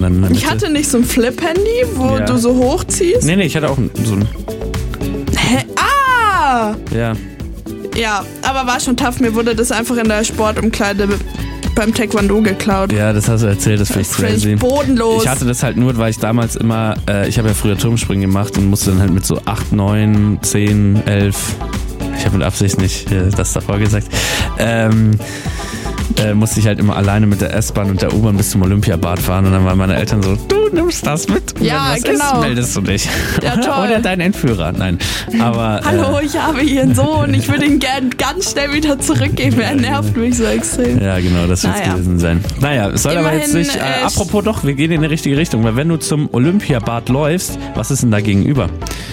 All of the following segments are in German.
dann in der Mitte. Ich hatte nicht so ein Flip-Handy, wo du so hochziehst. Nee, ich hatte auch so ein... Hä? Ah! Ja. Ja, aber war schon tough. Mir wurde das einfach in der Sportumkleide beim Taekwondo geklaut. Ja, das hast du erzählt, das finde ich crazy. Bodenlos. Ich hatte das halt nur, weil ich damals immer, ich habe ja früher Turmspringen gemacht und musste dann halt mit so 8, 9, 10, 11, ich habe mit Absicht nicht das davor gesagt, musste ich halt immer alleine mit der S-Bahn und der U-Bahn bis zum Olympiabad fahren und dann waren meine Eltern so, du nimmst das mit? Ja, wenn was ist, meldest du dich. Ja, toll. Oder dein Entführer. Nein, aber... Hallo, ich habe hier einen Sohn, ich würde ihn gern ganz schnell wieder zurückgeben, er nervt mich so extrem. Ja, genau, das wird es gewesen sein. Naja, es soll Immerhin, aber jetzt nicht... apropos doch, wir gehen in die richtige Richtung, weil wenn du zum Olympiabad läufst, was ist denn da gegenüber?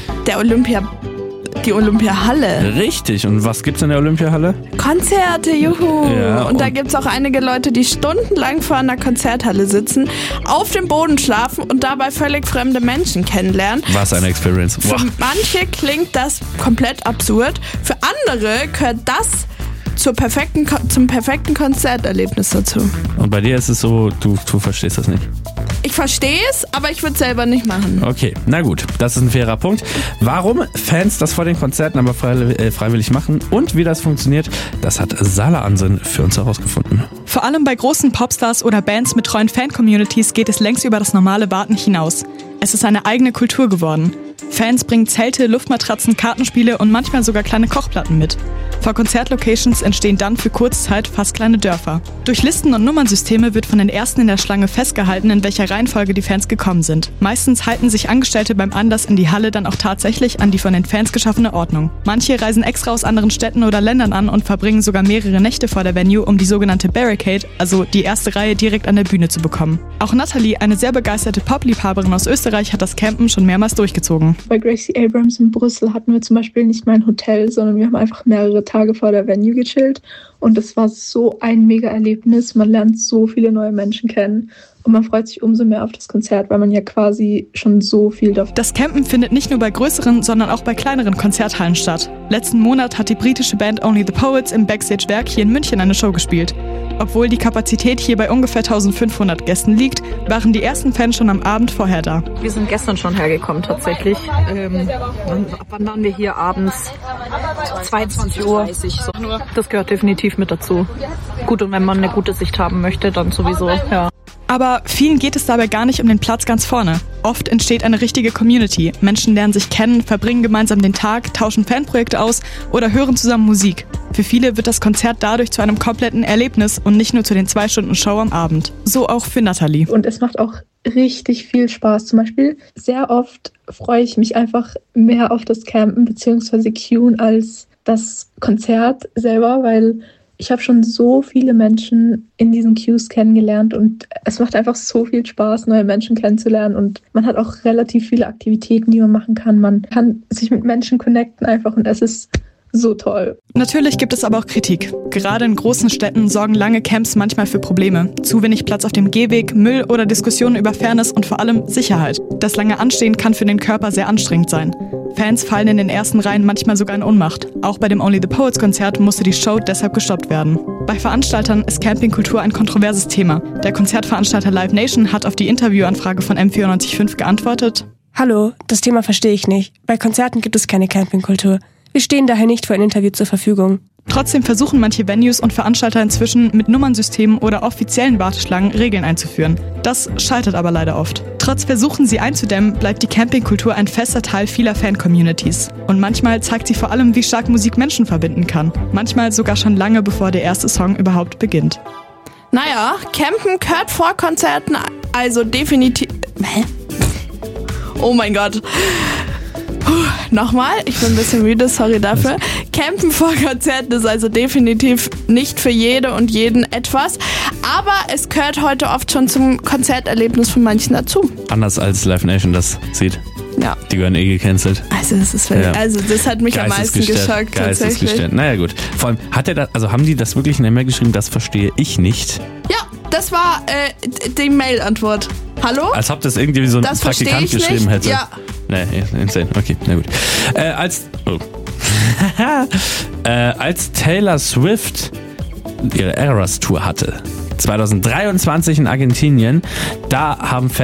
Die Olympiahalle. Richtig. Und was gibt's in der Olympiahalle? Konzerte, juhu. Ja, und da gibt's auch einige Leute, die stundenlang vor einer Konzerthalle sitzen, auf dem Boden schlafen und dabei völlig fremde Menschen kennenlernen. Was eine Experience. Für manche klingt das komplett absurd. Für andere gehört das zum perfekten Konzerterlebnis dazu. Und bei dir ist es so, du verstehst das nicht? Ich verstehe es, aber ich würde es selber nicht machen. Okay, na gut, das ist ein fairer Punkt. Warum Fans das vor den Konzerten aber freiwillig machen und wie das funktioniert, das hat Sala Ansen für uns herausgefunden. Vor allem bei großen Popstars oder Bands mit treuen Fan-Communities geht es längst über das normale Warten hinaus. Es ist eine eigene Kultur geworden. Fans bringen Zelte, Luftmatratzen, Kartenspiele und manchmal sogar kleine Kochplatten mit. Vor Konzertlocations entstehen dann für kurze Zeit fast kleine Dörfer. Durch Listen und Nummernsysteme wird von den Ersten in der Schlange festgehalten, in welcher Reihenfolge die Fans gekommen sind. Meistens halten sich Angestellte beim Anlass in die Halle dann auch tatsächlich an die von den Fans geschaffene Ordnung. Manche reisen extra aus anderen Städten oder Ländern an und verbringen sogar mehrere Nächte vor der Venue, um die sogenannte Barricade, also die erste Reihe direkt an der Bühne zu bekommen. Auch Natalie, eine sehr begeisterte Pop-Liebhaberin aus Österreich, hat das Campen schon mehrmals durchgezogen. Bei Gracie Abrams in Brüssel hatten wir zum Beispiel nicht mal ein Hotel, sondern wir haben einfach mehrere Tage vor der Venue gechillt und das war so ein Mega-Erlebnis. Man lernt so viele neue Menschen kennen und man freut sich umso mehr auf das Konzert, weil man ja quasi schon so viel davon... Das Campen findet nicht nur bei größeren, sondern auch bei kleineren Konzerthallen statt. Letzten Monat hat die britische Band Only the Poets im Backstage-Werk hier in München eine Show gespielt. Obwohl die Kapazität hier bei ungefähr 1500 Gästen liegt, waren die ersten Fans schon am Abend vorher da. Wir sind gestern schon hergekommen tatsächlich. Wann waren wir hier abends? 22 Uhr. Das gehört definitiv mit dazu. Gut, und wenn man eine gute Sicht haben möchte, dann sowieso, ja. Aber vielen geht es dabei gar nicht um den Platz ganz vorne. Oft entsteht eine richtige Community. Menschen lernen sich kennen, verbringen gemeinsam den Tag, tauschen Fanprojekte aus oder hören zusammen Musik. Für viele wird das Konzert dadurch zu einem kompletten Erlebnis und nicht nur zu den 2 Stunden Show am Abend. So auch für Natalie. Und es macht auch richtig viel Spaß. Zum Beispiel sehr oft freue ich mich einfach mehr auf das Campen bzw. Queuen als das Konzert selber, weil ich habe schon so viele Menschen in diesen Queues kennengelernt und es macht einfach so viel Spaß, neue Menschen kennenzulernen und man hat auch relativ viele Aktivitäten, die man machen kann. Man kann sich mit Menschen connecten einfach und es ist so toll. Natürlich gibt es aber auch Kritik. Gerade in großen Städten sorgen lange Camps manchmal für Probleme. Zu wenig Platz auf dem Gehweg, Müll oder Diskussionen über Fairness und vor allem Sicherheit. Das lange Anstehen kann für den Körper sehr anstrengend sein. Fans fallen in den ersten Reihen manchmal sogar in Ohnmacht. Auch bei dem Only the Poets Konzert musste die Show deshalb gestoppt werden. Bei Veranstaltern ist Campingkultur ein kontroverses Thema. Der Konzertveranstalter Live Nation hat auf die Interviewanfrage von M94.5 geantwortet: Hallo, das Thema verstehe ich nicht. Bei Konzerten gibt es keine Campingkultur. Wir stehen daher nicht für ein Interview zur Verfügung. Trotzdem versuchen manche Venues und Veranstalter inzwischen mit Nummernsystemen oder offiziellen Warteschlangen Regeln einzuführen. Das scheitert aber leider oft. Trotz Versuchen, sie einzudämmen, bleibt die Campingkultur ein fester Teil vieler Fan-Communities. Und manchmal zeigt sie vor allem, wie stark Musik Menschen verbinden kann. Manchmal sogar schon lange, bevor der erste Song überhaupt beginnt. Naja, Campen gehört vor Konzerten also definitiv... Hä? Oh mein Gott. Nochmal, ich bin ein bisschen müde, sorry dafür. Campen vor Konzerten ist also definitiv nicht für jede und jeden etwas, aber es gehört heute oft schon zum Konzerterlebnis von manchen dazu. Anders als Live Nation das sieht. Ja. Die gehören gecancelt. Also das hat mich am meisten geschockt tatsächlich. Naja gut. Vor allem, haben die das wirklich in der Mail geschrieben, das verstehe ich nicht? Ja, das war die Mail-Antwort. Hallo? Als ob das irgendwie so ein das Praktikant geschrieben hätte. Ja. Nee, insane. Okay, na gut. Als Taylor Swift ihre Eras Tour hatte, 2023 in Argentinien, da haben